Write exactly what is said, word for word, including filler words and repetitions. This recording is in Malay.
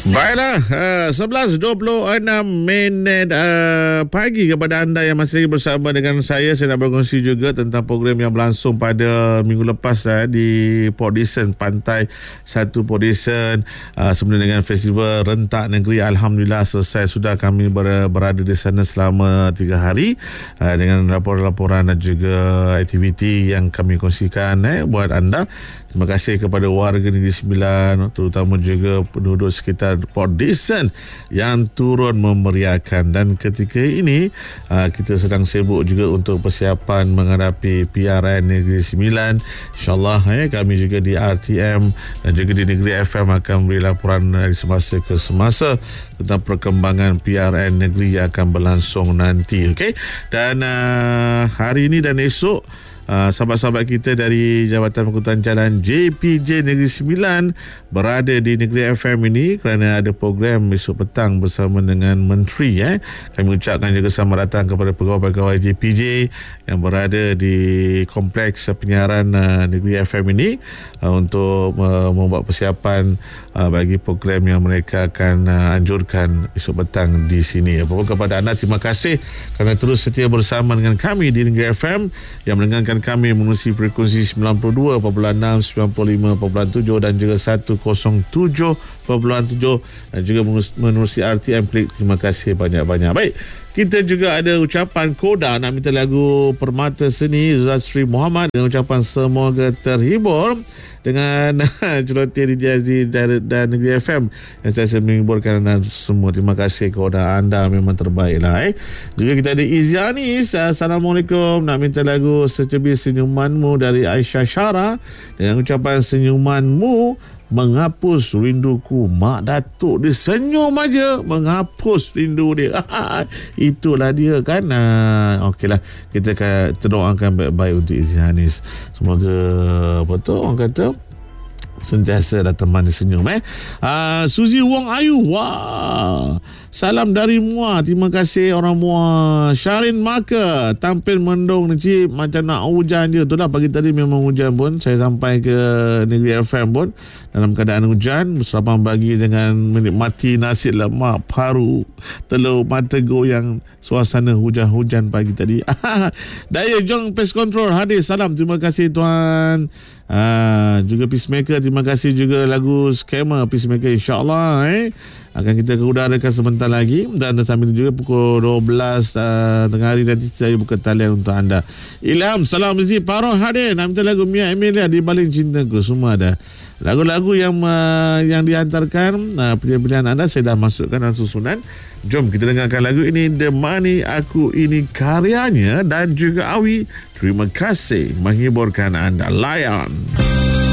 Baiklah, uh, sebelas dua puluh enam minit uh, pagi kepada anda yang masih bersama dengan saya. Saya nak berkongsi juga tentang program yang berlangsung pada minggu lepas uh, di Port Dickson, Pantai satu Port Dickson, uh, sempena dengan Festival Rentak Negeri. Alhamdulillah selesai sudah. Kami ber, berada di sana selama tiga hari uh, dengan laporan-laporan dan juga aktiviti yang kami kongsikan eh, buat anda. Terima kasih kepada warga Negeri Sembilan, terutama juga penduduk sekitar Port Dickson yang turun memeriahkan. Dan ketika ini uh, kita sedang sibuk juga untuk persiapan menghadapi P R N Negeri Sembilan. InsyaAllah eh, kami juga di R T M dan juga di Negeri F M akan beri laporan dari semasa ke semasa tentang perkembangan P R N Negeri yang akan berlangsung nanti. Okay? Dan uh, hari ini dan esok, Uh, sahabat-sahabat kita dari Jabatan Pengangkutan Jalan J P J Negeri Sembilan berada di Negeri F M ini kerana ada program esok petang bersama dengan Menteri. Eh. Kami ucapkan juga selamat datang kepada pegawai-pegawai J P J yang berada di kompleks penyiaran uh, Negeri F M ini uh, untuk uh, membuat persiapan uh, bagi program yang mereka akan uh, anjurkan esok petang di sini. Apa-apa kepada anda, terima kasih kerana terus setia bersama dengan kami di Negeri F M yang mendengarkan kami menerusi frekuensi sembilan puluh dua perpuluhan enam, sembilan puluh lima perpuluhan tujuh dan juga seratus tujuh perpuluhan tujuh dan juga menerusi R T M Klik. Terima kasih banyak-banyak. Baik, kita juga ada ucapan koda nak minta lagu Permata Seni Zastri Muhammad dengan ucapan semoga terhibur dengan celoteh D J di dan Negeri F M yang saya menghiburkan anda semua. Terima kasih kepada anda, memang terbaiklah. Eh. Juga kita ada Izianis. Assalamualaikum, nak minta lagu Secebis Senyumanmu dari Aisyah Syara dengan ucapan senyumanmu menghapus rinduku. Mak Datuk dia senyum aja menghapus rindu dia. Itulah dia kan. Okeylah, kita akan terdoakan baik-baik untuk Izianis. Semoga apa tu orang kata sentiasa dah teman dia senyum. Eh uh, Suzy Wong Ayu, wah, salam dari Muar. Terima kasih orang Muar. Syarin Maka, tampil mendung ni cik, macam nak hujan je. Itulah pagi tadi memang hujan pun. Saya sampai ke Negeri F M pun dalam keadaan hujan. Selamat pagi dengan menikmati nasi lemak, paru, telur mata goyang, suasana hujan-hujan pagi tadi. Daya Jong Pest Control hadir. Salam, terima kasih tuan. Ah, juga Peacemaker, terima kasih juga lagu Scammer Peacemaker, insyaAllah eh akan kita keudarakan sebentar lagi. Dan sambil juga pukul dua belas uh, tengah hari nanti saya buka talian untuk anda. Ilham, salam mesti Paroh hadir nak minta lagu Mia Emilia di Baling Cintaku. Semua ada lagu-lagu yang uh, yang dihantarkan, uh, pilihan-pilihan anda saya dah masukkan dalam susunan. Jom kita dengarkan lagu ini, Demani Aku Ini karyanya dan juga Awi. Terima kasih menghiburkan anda. Layan.